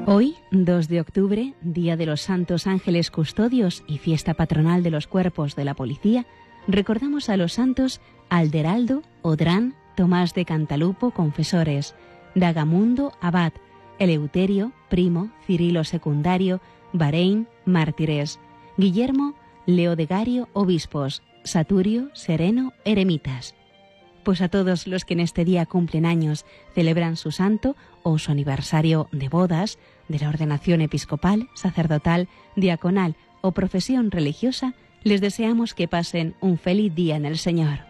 Hoy, 2 de octubre, Día de los Santos Ángeles Custodios y fiesta patronal de los cuerpos de la policía, recordamos a los santos Alderaldo, Odrán, Tomás de Cantalupo, confesores, Dagamundo, abad, Eleuterio, primo, Cirilo secundario, Barein, mártires, Guillermo, Leodegario, obispos, Saturio, Sereno, eremitas. Pues a todos los que en este día cumplen años, celebran su santo o su aniversario de bodas, de la ordenación episcopal, sacerdotal, diaconal o profesión religiosa, les deseamos que pasen un feliz día en el Señor.